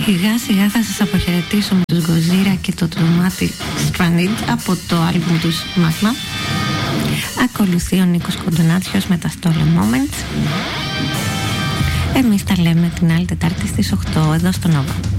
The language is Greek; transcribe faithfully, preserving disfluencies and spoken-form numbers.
Σιγά σιγά θα σας αποχαιρετήσω με τους Gojira και το Traumatic Stranded από το άλμπουμ τους Magma. Ακολουθεί ο Νίκος Κοντονάτσιος με τα Stolen Moments. Εμείς τα λέμε την άλλη Τετάρτη στις οκτώ εδώ στο Nova.